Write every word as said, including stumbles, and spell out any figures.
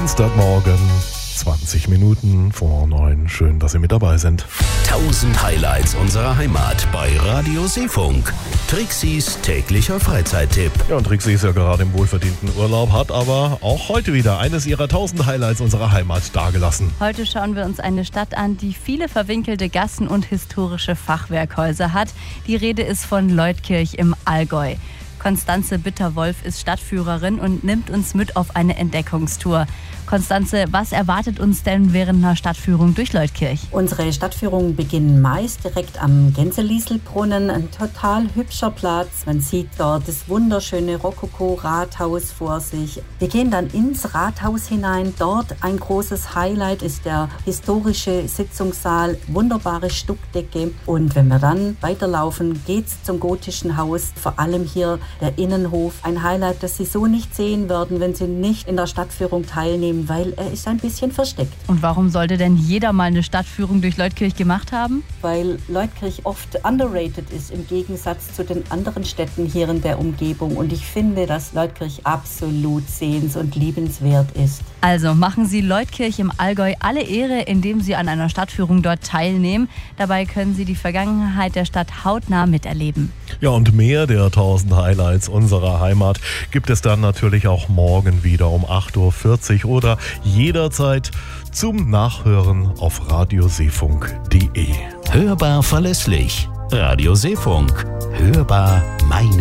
Dienstagmorgen, zwanzig Minuten vor neun. Schön, dass Sie mit dabei sind. tausend Highlights unserer Heimat bei Radio Seefunk. Trixis täglicher Freizeittipp. Ja, und Trixie ist ja gerade im wohlverdienten Urlaub, hat aber auch heute wieder eines ihrer tausend Highlights unserer Heimat dargelassen. Heute schauen wir uns eine Stadt an, die viele verwinkelte Gassen und historische Fachwerkhäuser hat. Die Rede ist von Leutkirch im Allgäu. Konstanze Bitter-Wolf ist Stadtführerin und nimmt uns mit auf eine Entdeckungstour. Konstanze, was erwartet uns denn während einer Stadtführung durch Leutkirch? Unsere Stadtführungen beginnen meist direkt am Gänselieselbrunnen. Ein total hübscher Platz. Man sieht dort das wunderschöne Rokoko-Rathaus vor sich. Wir gehen dann ins Rathaus hinein. Dort ein großes Highlight ist der historische Sitzungssaal. Wunderbare Stuckdecke. Und wenn wir dann weiterlaufen, geht's zum gotischen Haus. Vor allem hier der Innenhof. Ein Highlight, das Sie so nicht sehen würden, wenn Sie nicht in der Stadtführung teilnehmen, weil er ist ein bisschen versteckt. Und warum sollte denn jeder mal eine Stadtführung durch Leutkirch gemacht haben? Weil Leutkirch oft underrated ist im Gegensatz zu den anderen Städten hier in der Umgebung. Und ich finde, dass Leutkirch absolut sehens- und liebenswert ist. Also machen Sie Leutkirch im Allgäu alle Ehre, indem Sie an einer Stadtführung dort teilnehmen. Dabei können Sie die Vergangenheit der Stadt hautnah miterleben. Ja, und mehr der tausend Highlights unserer Heimat gibt es dann natürlich auch morgen wieder um acht Uhr vierzig oder jederzeit zum Nachhören auf radioseefunk punkt de. Hörbar verlässlich. Radio Seefunk. Hörbar meine